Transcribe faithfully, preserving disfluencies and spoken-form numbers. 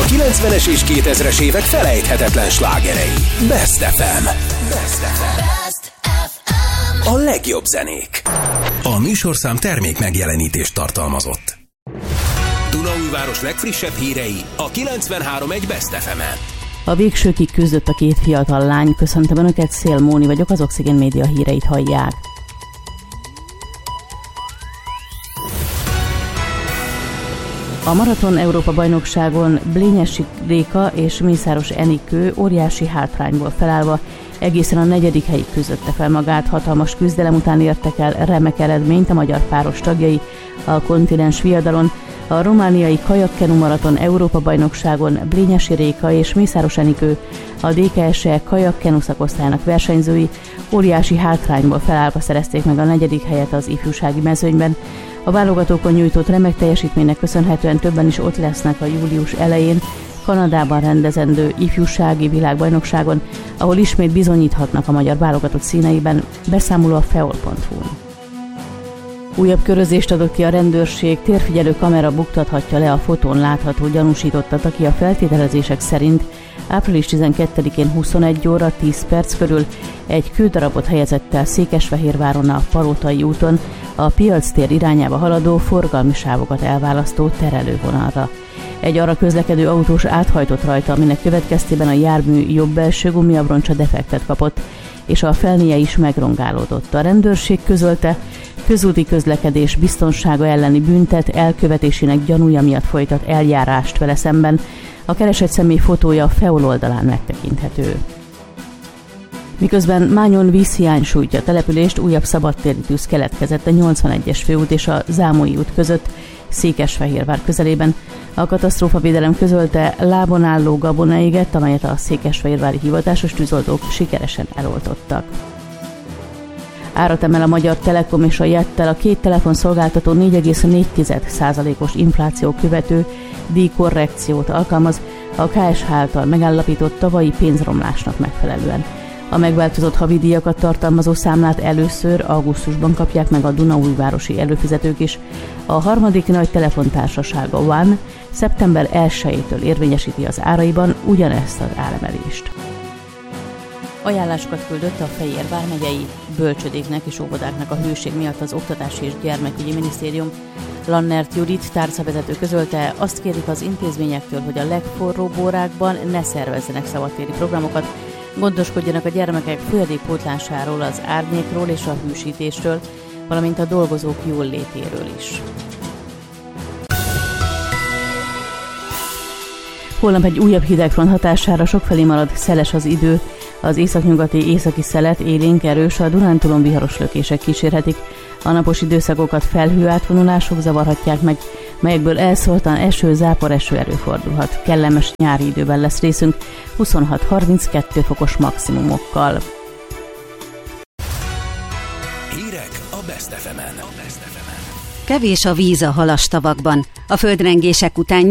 kilencvenes és kétezres évek felejthetetlen slágerei. Best ef em. Best ef em. A legjobb zenék. A műsorszám termék megjelenítést tartalmazott. Dunaújváros legfrissebb hírei a kilencvenhárom egy Best ef emen. A végsőkig küzdött a két fiatal lány. Köszöntöm Önöket, Szél Móni vagyok, az Oxigén Média híreit hallják. A Maraton Európa-bajnokságon Blényesi Réka és Mészáros Enikő óriási hátrányból felállva egészen a negyedik helyig küzdötte fel magát. Hatalmas küzdelem után értek el remek eredményt a magyar páros tagjai a kontinens viadalon. A romániai kajakkenu maraton Európa-bajnokságon Blényesi Réka és Mészáros Enikő, a dé ká es e kajakkenu szakosztályának versenyzői óriási hátrányból felállva szerezték meg a negyedik helyet az ifjúsági mezőnyben. A válogatókon nyújtott remek teljesítménynek köszönhetően többen is ott lesznek a július elején Kanadában rendezendő ifjúsági világbajnokságon, ahol ismét bizonyíthatnak a magyar válogatott színeiben, beszámoló a feol pont hu-n. Újabb körözést adott ki a rendőrség, térfigyelő kamera buktathatja le a fotón látható gyanúsítottat, aki a feltételezések szerint április tizenkettedikén huszonegy óra tíz perc körül egy kődarabot helyezett el Székesfehérváron a Palótai úton a Piactér irányába haladó forgalmi sávokat elválasztó terelővonalra. Egy arra közlekedő autós áthajtott rajta, aminek következtében a jármű jobb belső gumiabroncsa defektet kapott, és a felnie is megrongálódott. A rendőrség közölte, közúti közlekedés biztonsága elleni büntet elkövetésének gyanúja miatt folytat eljárást vele szemben. A keresett személy fotója a feol oldalán megtekinthető. Miközben Mányon vízhiány sújtja a települést, újabb szabadtéri tűz keletkezett a nyolcvanegyes főút és a Zámolyi út között, Székesfehérvár közelében. A katasztrófavédelem közölte, lábon álló gabona égett, amelyet a székesfehérvári hivatásos tűzoltók sikeresen eloltottak. Árat emel a Magyar Telekom és a Jettel, a két telefonszolgáltató négy egész négy százalékos infláció követő díjkorrekciót alkalmaz a ká es há által megállapított tavalyi pénzromlásnak megfelelően. A megváltozott havidíjakat tartalmazó számlát először augusztusban kapják meg a dunaújvárosi előfizetők is. A harmadik nagy telefontársaság, a One, szeptember elsejétől érvényesíti az áraiban ugyanezt az áremelést. Ajánlásokat küldött a Fejér vármegyei bölcsödéknek és óvodáknak a hőség miatt az Oktatási és Gyermekügyi Minisztérium. Lannert Judit tárcavezető közölte, azt kérik az intézményektől, hogy a legforróbb órákban ne szervezzenek szabadtéri programokat, gondoskodjanak a gyermekek folyadékpótlásáról, az árnyékról és a hűsítésről, valamint a dolgozók jól létéről is. Holnap egy újabb hidegfront hatására sokfelé marad szeles az idő, az északnyugati északi szelet élénk erős, a Dunántúlon viharos lökések kísérhetik. A napos időszakokat felhőátvonulások zavarhatják meg, melyekből elszórtan eső, záporeső előfordulhat. Kellemes nyári időben lesz részünk, huszonhat-harminckettő fokos maximumokkal. Hírek a Best ef emen. Kevés a víz a halastavakban. A földrengések után